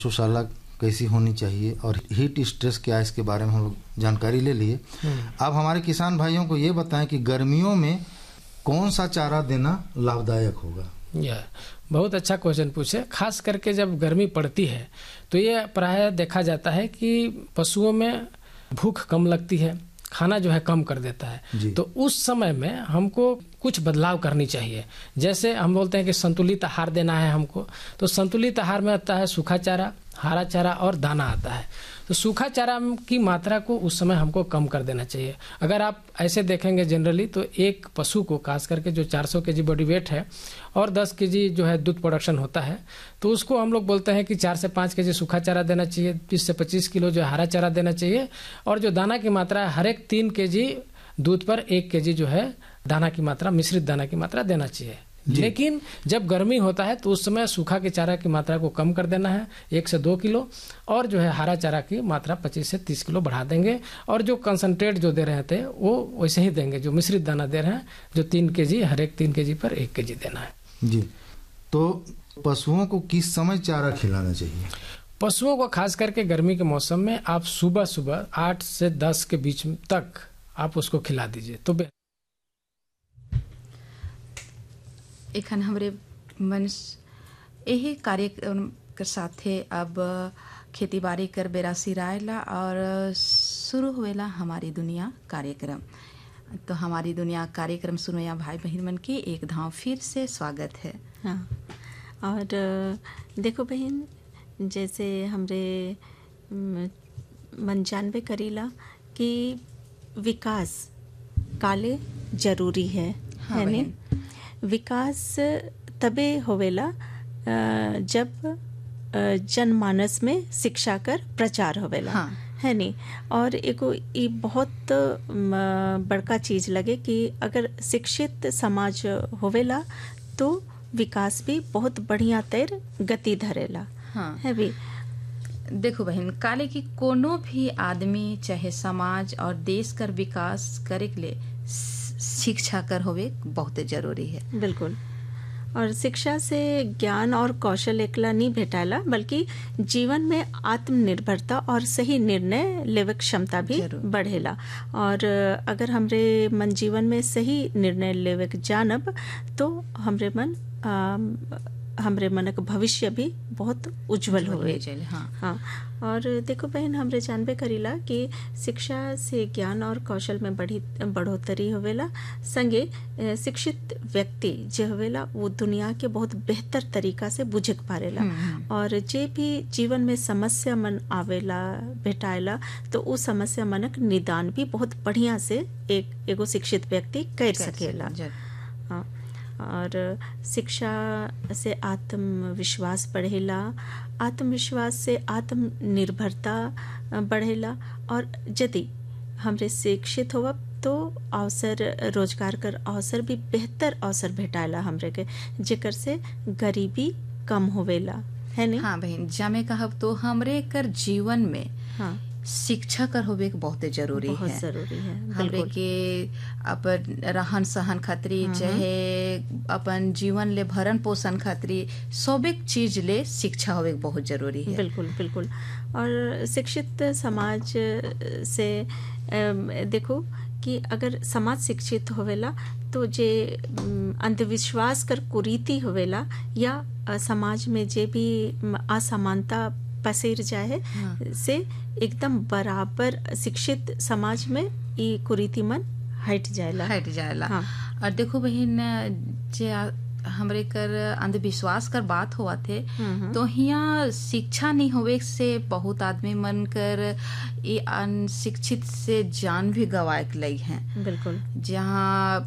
गौशाला कैसी होनी चाहिए और हीट स्ट्रेस क्या है, इसके बारे में हम लोग जानकारी ले लिए। अब हमारे किसान भाइयों को ये बताएं कि गर्मियों में कौन सा चारा देना लाभदायक होगा। यह बहुत अच्छा क्वेश्चन पूछे। खास करके जब गर्मी पड़ती है तो ये प्रायः देखा जाता है कि पशुओं में भूख कम लगती है, खाना जो है कम कर देता है। तो उस समय में हमको कुछ बदलाव करनी चाहिए। जैसे हम बोलते हैं कि संतुलित आहार देना है हमको, तो संतुलित आहार में आता है सूखा चारा, हरा चारा और दाना आता है। तो सूखा चारा की मात्रा को उस समय हमको कम कर देना चाहिए। अगर आप ऐसे देखेंगे जनरली तो एक पशु को खास करके जो 400 केजी बॉडी वेट है और 10 केजी जो है दूध प्रोडक्शन होता है, तो उसको हम लोग बोलते हैं कि 4 से 5 केजी सूखा चारा देना चाहिए, 20 से 25 किलो जो हरा चारा देना चाहिए, और जो दाना की मात्रा है हर एक 3 केजी दूध पर 1 केजी जो है दाना की मात्रा, मिश्रित दाना की मात्रा देना चाहिए। लेकिन जब गर्मी होता है तो उस समय सूखा के चारा की मात्रा को कम कर देना है 1 से 2 किलो, और जो है हरा चारा की मात्रा 25 से 30 किलो बढ़ा देंगे। और जो कंसंट्रेट जो दे रहे थे वो वैसे ही देंगे, जो मिश्रित दाना दे रहे हैं जो 3 केजी हर एक 3 केजी पर 1 केजी देना है। जी, तो पशुओं को किस समय चारा खिलाना चाहिए? पशुओं को खास करके गर्मी के मौसम में आप सुबह सुबह 8 से 10 के बीच तक आप उसको खिला दीजिए तो एखन हमरे मन यही कार्यक्रम के साथे अब खेती बाड़ी कर बेरा सिरायला और शुरू हुएला हमारी दुनिया कार्यक्रम। तो हमारी दुनिया कार्यक्रम सुनोया भाई बहन मन के एक धाव फिर से स्वागत है। हाँ, और देखो बहन, जैसे हमरे मन जानबे करीला कि विकास काले जरूरी है। हाँ, है नहीं? विकास तबे होवेला जब जनमानस में शिक्षा कर प्रचार होवेला। हाँ। है नहीं? और एगो ये बहुत बड़का चीज लगे कि अगर शिक्षित समाज होवेला तो विकास भी बहुत बढ़िया तैर गति धरेला। हाँ। है भी। देखो बहन, काले की कोनो भी आदमी चाहे समाज और देश कर विकास करे के लिए शिक्षा कर होवे बहुत जरूरी है। बिल्कुल। और शिक्षा से ज्ञान और कौशल एकला नहीं भेटाला, बल्कि जीवन में आत्मनिर्भरता और सही निर्णय लेवे क्षमता भी बढ़ेला। और अगर हमरे मन जीवन में सही निर्णय लेवे जानब तो हमरे मनक भविष्य भी बहुत उज्जवल होवे। हाँ। और देखो बहन, हमरे जानबे करीला कि शिक्षा से ज्ञान और कौशल में बढ़ोतरी होवेला। संगे शिक्षित व्यक्ति जो होवेला वो दुनिया के बहुत बेहतर तरीका से बुझे पारेला। और जे भी जीवन में समस्या मन आवेला भेटाएला तो वो समस्या मनक निदान भी बहुत बढ़िया से एगो शिक्षित व्यक्ति कर सकेला। हाँ। और शिक्षा से आत्मविश्वास बढ़ेला, आत्मविश्वास से आत्मनिर्भरता बढ़ेला। और यदि हमरे शिक्षित होव तो अवसर, रोजगार कर अवसर भी बेहतर अवसर भेटाला हमरे के, जेकर से गरीबी कम होवेला। है नहीं? हाँ बहन, जमे कहब तो हमरे कर जीवन में हाँ शिक्षा कर होवे बहुत जरूरी है। बहुत जरूरी है। हमरे के अपन रहन सहन खातिर चाहे अपन जीवन ले भरण पोषण खातिर सब एक चीज ले शिक्षा होवे बहुत जरूरी है। बिल्कुल बिल्कुल। और शिक्षित समाज से देखो कि अगर समाज शिक्षित होवेला तो जे अंधविश्वास कर कुरीति होवेला या समाज में जे भी असमानता पसेर जाए से एकदम बराबर शिक्षित समाज में ये कुरीति मन हट जाएला। हाँ। और देखो बहन, जे हमरे कर अंधविश्वास कर बात हुआ थे तो यहाँ शिक्षा नहीं होवे से बहुत आदमी मन कर ये अनशिक्षित से जान भी गवाए लगी हैं। बिल्कुल। जहाँ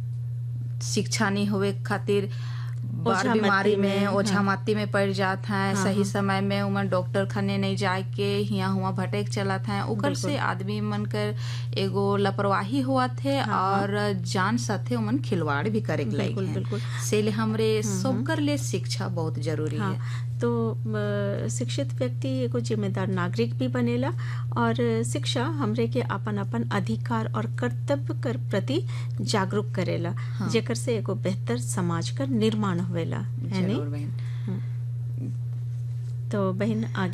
शिक्षा नहीं होवे खातिर बार बीमारी में ओझा माती में पड़ जात है। सही समय में उमन डॉक्टर खाने नहीं जाए के हिया हुआ भटक चलत है। ओकर से आदमी मन कर एगो लापरवाही हुआ थे और जान साथे उमन खिलवाड़ भी करे लगे हैं। से ले हमरे सबकर ले शिक्षा बहुत जरूरी है। तो शिक्षित व्यक्ति एगो जिम्मेदार नागरिक भी बनेला। और शिक्षा हमरे के अपन अपन अधिकार और कर्तव्य कर प्रति जागरूक करेला। हाँ। जेकर से एगो बेहतर समाज का निर्माण होवेला। है नहीं? तो बहन आगे